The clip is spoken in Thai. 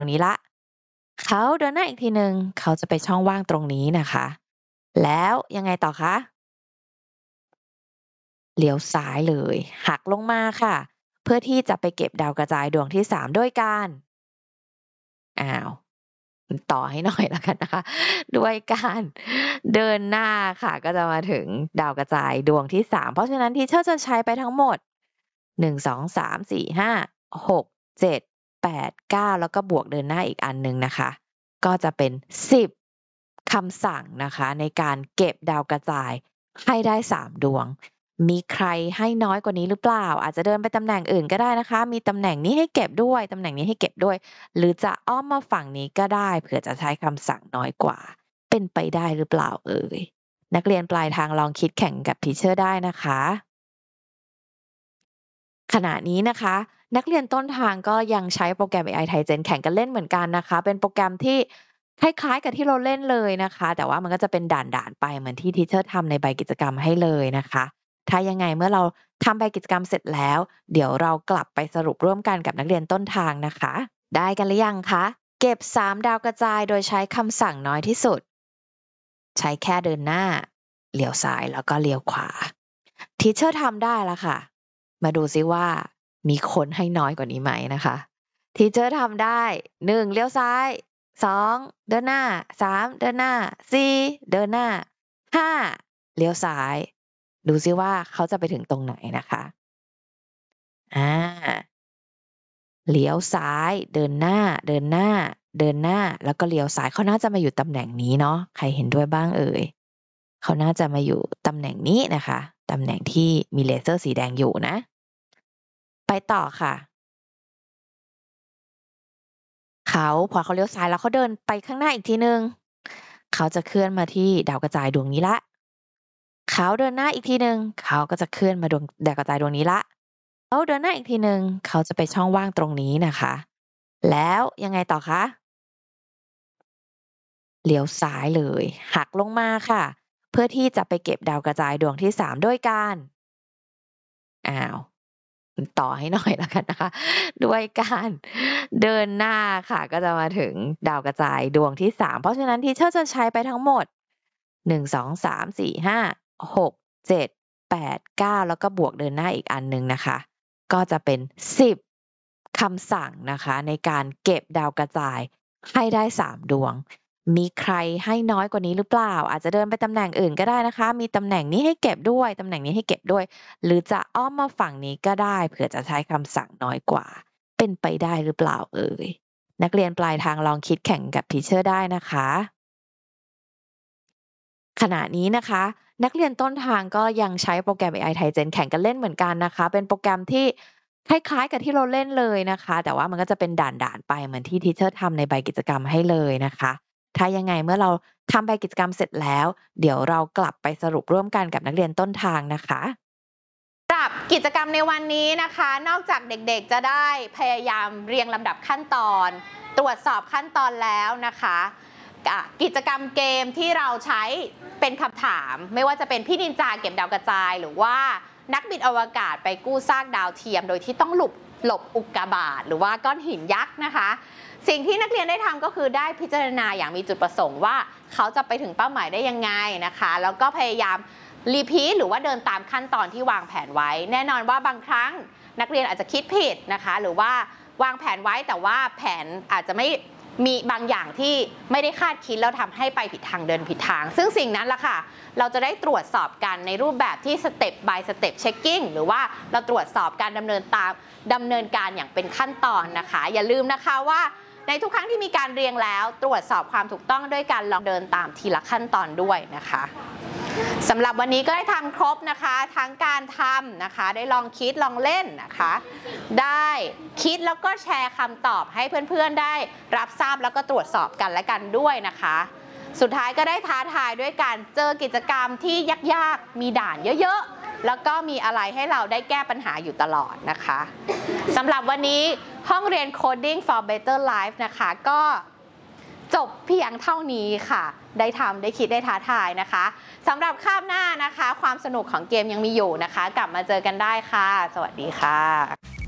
รงนี้ละเขาเดินหน้าอีกทีหนึ่งเขาจะไปช่องว่างตรงนี้นะคะ แล้วยังไงต่อคะเลี้ยวซ้ายเลยหักลงมาค่ะ เพื่อที่จะไปเก็บดาวกระจายดวงที่3ด้วยการต่อให้หน่อยแล้วกันนะคะด้วยการเดินหน้าค่ะก็จะมาถึงดาวกระจายดวงที่3เพราะฉะนั้นทีเชอร์จะใช้ไปทั้งหมด1 2 3 4 5 6 7 8 9แล้วก็บวกเดินหน้าอีกอันหนึ่งนะคะก็จะเป็น10คำสั่งนะคะในการเก็บดาวกระจายให้ได้3ดวงมีใครให้น้อยกว่านี้หรือเปล่าอาจจะเดินไปตำแหน่งอื่นก็ได้นะคะมีตำแหน่งนี้ให้เก็บด้วยตำแหน่งนี้ให้เก็บด้วยหรือจะอ้อมมาฝั่งนี้ก็ได้เผื่อจะใช้คำสั่งน้อยกว่าเป็นไปได้หรือเปล่าเอ่ยนักเรียนปลายทางลองคิดแข่งกับทีเชอร์ได้นะคะขณะนี้นะคะนักเรียนต้นทางก็ยังใช้โปรแกรม AI Tizen แข่งกันเล่นเหมือนกันนะคะเป็นโปรแกรมที่คล้ายๆกับที่เราเล่นเลยนะคะแต่ว่ามันก็จะเป็นด่านๆไปเหมือนที่ทีเชอร์ทำในใบกิจกรรมให้เลยนะคะถ้ายังไงเมื่อเราทำใบกิจกรรมเสร็จแล้วเดี๋ยวเรากลับไปสรุปร่วมกันกับนักเรียนต้นทางนะคะได้กันหรือยังคะเก็บ3ดาวกระจายโดยใช้คำสั่งน้อยที่สุดใช้แค่เดินหน้าเลี้ยวซ้ายแล้วก็เลี้ยวขวาทีเชอร์ทำได้แล้วค่ะมาดูซิว่ามีคนให้น้อยกว่านี้ไหมนะคะทีเชอร์ทำได้1เลี้ยวซ้าย2เดินหน้า3เดินหน้า4เดินหน้า5เลี้ยวซ้ายดูซิว่าเขาจะไปถึงตรงไหนนะคะเลี้ยวซ้ายเดินหน้าเดินหน้าเดินหน้าแล้วก็เลี้ยวซ้ายเขาน่าจะมาอยู่ตำแหน่งนี้เนาะใครเห็นด้วยบ้างเอ่ยเขาน่าจะมาอยู่ตำแหน่งนี้นะคะตำแหน่งที่มีเลเซอร์สีแดงอยู่นะไปต่อค่ะพอเขาเลี้ยวซ้ายแล้วเขาเดินไปข้างหน้าอีกทีหนึ่งเขาจะเคลื่อนมาที่ดาวกระจายดวงนี้ละเขาเดินหน้าอีกทีหนึ่งเขาก็จะเคลื่อนมาดวงดาวกระจายดวงนี้ละเขาเดินหน้าอีกทีหนึ่งเขาจะไปช่องว่างตรงนี้นะคะแล้วยังไงต่อคะเลี้ยวซ้ายเลยหักลงมาค่ะเพื่อที่จะไปเก็บดาวกระจายดวงที่3ด้วยการอ้าวต่อให้หน่อยแล้วกันนะคะด้วยการเดินหน้าค่ะก็จะมาถึงดาวกระจายดวงที่3เพราะฉะนั้นทีเชอร์จะใช้ไปทั้งหมด1 2 3 4 5 6 7 8 9แล้วก็บวกเดินหน้าอีกอันหนึ่งนะคะก็จะเป็น10คำสั่งนะคะในการเก็บดาวกระจายให้ได้3ดวงมีใครให้น้อยกว่านี้หรือเปล่าอาจจะเดินไปตำแหน่งอื่นก็ได้นะคะมีตำแหน่งนี้ให้เก็บด้วยตำแหน่งนี้ให้เก็บด้วยหรือจะอ้อมมาฝั่งนี้ก็ได้เผื่อจะใช้คำสั่งน้อยกว่าเป็นไปได้หรือเปล่าเอ่ยนักเรียนปลายทางลองคิดแข่งกับทีเชอร์ได้นะคะขณะนี้นะคะนักเรียนต้นทางก็ยังใช้โปรแกรม AI Tizen แข่งกันเล่นเหมือนกันนะคะเป็นโปรแกรมที่คล้ายๆกับที่เราเล่นเลยนะคะแต่ว่ามันก็จะเป็นด่านๆไปเหมือนที่ทีเชอร์ทำในใบกิจกรรมให้เลยนะคะถ้ายังไงเมื่อเราทำใบกิจกรรมเสร็จแล้วเดี๋ยวเรากลับไปสรุปร่วมกันกับนักเรียนต้นทางนะคะสำหรับกิจกรรมในวันนี้นะคะนอกจากเด็กๆจะได้พยายามเรียงลำดับขั้นตอนตรวจสอบขั้นตอนแล้วนะคะกิจกรรมเกมที่เราใช้เป็นคำถามไม่ว่าจะเป็นพี่นินจาเก็บดาวกระจายหรือว่านักบินอวกาศไปกู้ซากดาวเทียมโดยที่ต้องหลบอุกกาบาตหรือว่าก้อนหินยักษ์นะคะสิ่งที่นักเรียนได้ทำก็คือได้พิจารณาอย่างมีจุดประสงค์ว่าเขาจะไปถึงเป้าหมายได้ยังไงนะคะแล้วก็พยายามรีพีทหรือว่าเดินตามขั้นตอนที่วางแผนไว้แน่นอนว่าบางครั้งนักเรียนอาจจะคิดผิดนะคะหรือว่าวางแผนไว้แต่ว่าแผนอาจจะไม่มีบางอย่างที่ไม่ได้คาดคิดแล้วทำให้ไปผิดทางเดินผิดทางซึ่งสิ่งนั้นล่ะค่ะเราจะได้ตรวจสอบกันในรูปแบบที่สเต็ป by สเต็ปเช็คกิ้งหรือว่าเราตรวจสอบการดำเนินการอย่างเป็นขั้นตอนนะคะอย่าลืมนะคะว่าในทุกครั้งที่มีการเรียงแล้วตรวจสอบความถูกต้องด้วยการลองเดินตามทีละขั้นตอนด้วยนะคะสำหรับวันนี้ก็ได้ทำครบนะคะทั้งการทำนะคะได้ลองคิดลองเล่นนะคะได้คิดแล้วก็แชร์คำตอบให้เพื่อนๆได้รับทราบแล้วก็ตรวจสอบกันและกันด้วยนะคะสุดท้ายก็ได้ท้าทายด้วยการเจอกิจกรรมที่ยากๆมีด่านเยอะๆแล้วก็มีอะไรให้เราได้แก้ปัญหาอยู่ตลอดนะคะสำหรับวันนี้ห้องเรียน Coding for Better Life นะคะก็จบเพียงเท่านี้ค่ะได้ทำได้คิดได้ท้าทายนะคะสำหรับคาบหน้านะคะความสนุกของเกมยังมีอยู่นะคะกลับมาเจอกันได้ค่ะสวัสดีค่ะ